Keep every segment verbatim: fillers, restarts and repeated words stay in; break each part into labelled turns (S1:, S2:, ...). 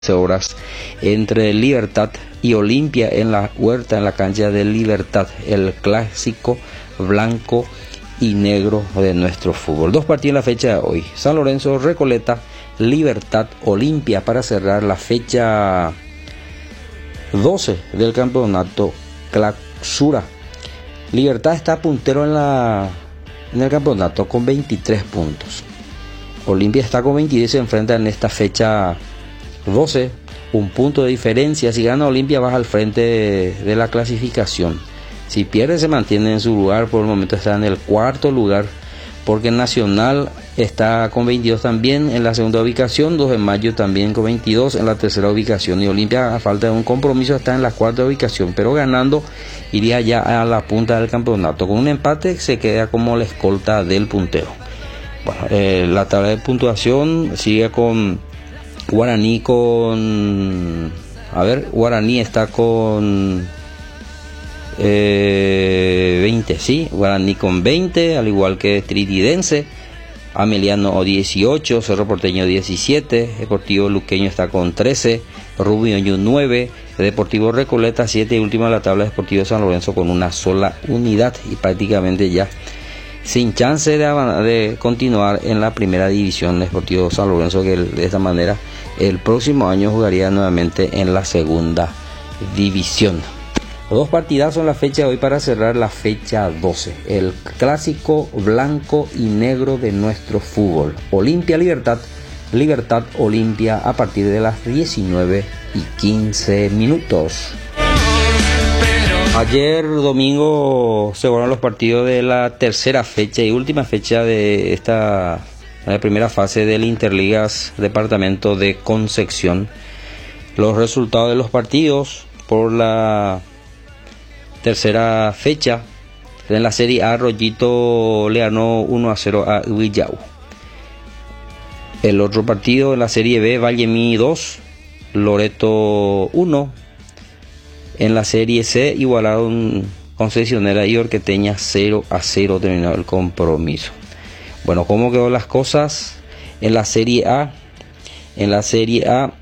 S1: horas entre Libertad y Olimpia en la Huerta, en la cancha de Libertad, el clásico blanco y negro de nuestro fútbol. Dos partidos en la fecha de hoy: San Lorenzo, Recoleta, Libertad, Olimpia, para cerrar la fecha doce del campeonato Clausura. Libertad está puntero en la en el campeonato con veintitrés puntos. Olimpia está con veintidós, se enfrenta en esta fecha doce, un punto de diferencia. Si gana Olimpia, baja al frente de, de la clasificación. Si pierde, se mantiene en su lugar. Por el momento está en el cuarto lugar, porque Nacional está con veintidós también en la segunda ubicación, dos de mayo también con veintidós en la tercera ubicación, y Olimpia, a falta de un compromiso, está en la cuarta ubicación, pero ganando iría ya a la punta del campeonato. Con un empate se queda como la escolta del puntero. Bueno, eh, la tabla de puntuación sigue con Guaraní con... A ver, Guaraní está con eh, veinte, sí, Guaraní con veinte, al igual que Tritidense, Ameliano dieciocho, Cerro Porteño diecisiete, Deportivo Luqueño está con trece, Rubio nueve, Deportivo Recoleta siete, y última la tabla Deportivo San Lorenzo con una sola unidad, y prácticamente ya sin chance de, de continuar en la primera división. Deportivo San Lorenzo, que de esta manera el próximo año jugaría nuevamente en la segunda división. Los dos partidazos en la fecha de hoy para cerrar la fecha doce, el clásico blanco y negro de nuestro fútbol: Olimpia Libertad, Libertad Olimpia, a partir de las diecinueve y quince minutos. Ayer domingo se jugaron los partidos de la tercera fecha y última fecha de esta la primera fase del Interligas Departamento de Concepción. Los resultados de los partidos por la tercera fecha: en la Serie A, Rollito le ganó uno a cero a Huillau. El otro partido en la Serie B, Vallemí dos, Loreto uno. En la Serie C igualaron Concesionera y Orqueteña cero a cero, terminó el compromiso. Bueno, ¿cómo quedó las cosas en la Serie A? En la Serie A,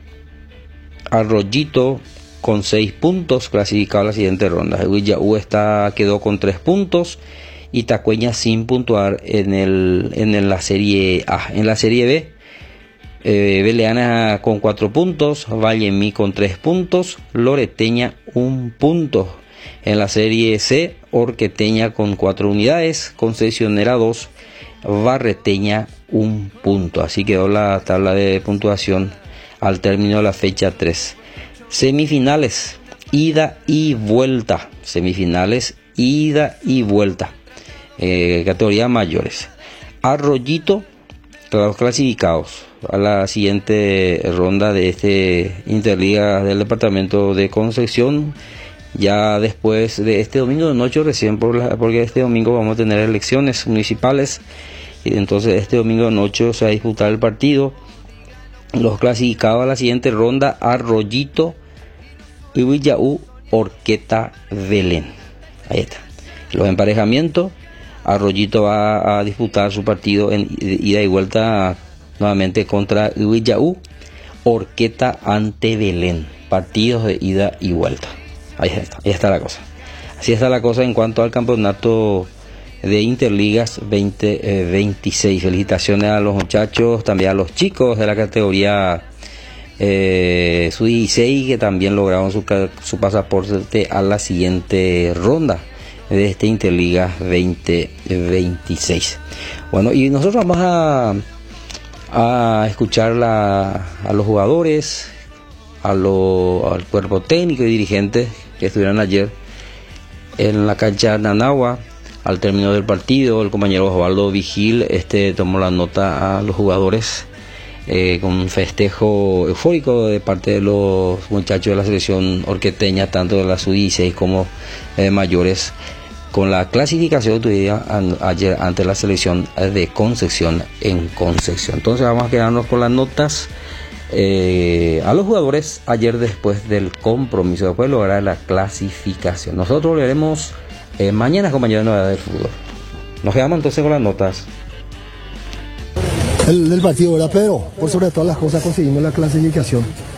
S1: Arroyito con seis puntos, clasificado a la siguiente ronda. Huillau está quedó con tres puntos, y Tacueña sin puntuar en el en la Serie A. En la Serie B, eh, Beleana con cuatro puntos, Vallemí con tres puntos, Loreteña un punto. En la Serie C, Orqueteña con cuatro unidades, Concesionera dos, Barreteña un punto. Así quedó la tabla de puntuación al término de la fecha tres. Semifinales, ida y vuelta. Semifinales, ida y vuelta. Eh, categoría mayores. Arroyito, los clasificados a la siguiente ronda de este Interliga del Departamento de Concepción. Ya después de este domingo de noche, recién por la, porque este domingo vamos a tener elecciones municipales, y entonces este domingo de noche se va a disputar el partido. Los clasificados a la siguiente ronda: Arroyito, Huillau, Orqueta, Belén. Ahí está. Los emparejamientos: Arroyito va a disputar su partido en ida y vuelta nuevamente contra Huillau, Orqueta ante Belén. Partidos de ida y vuelta. Ahí está, ahí está la cosa. Así está la cosa en cuanto al campeonato de Interligas veinte veintiséis. Felicitaciones a los muchachos, también a los chicos de la categoría eh, sub dieciséis, que también lograron su, su pasaporte a la siguiente ronda de este Interligas veinte veintiséis. Bueno, y nosotros vamos a, a escuchar la, a los jugadores, a lo, al cuerpo técnico y dirigentes que estuvieron ayer en la cancha de Nanagua. Al término del partido, el compañero Osvaldo Vigil este, tomó la nota a los jugadores eh, con un festejo eufórico de parte de los muchachos de la selección orqueteña, tanto de la sub dieciséis como de mayores, con la clasificación tuvida ayer ante la selección de Concepción en Concepción. Entonces vamos a quedarnos con las notas eh, a los jugadores ayer después del compromiso, después de lograr la clasificación. Nosotros volveremos Eh, mañana, compañeros, de novedad del fútbol. Nos quedamos entonces con las notas.
S2: El, el partido, ¿verdad, Pedro? Por sobre todas las cosas conseguimos la clasificación.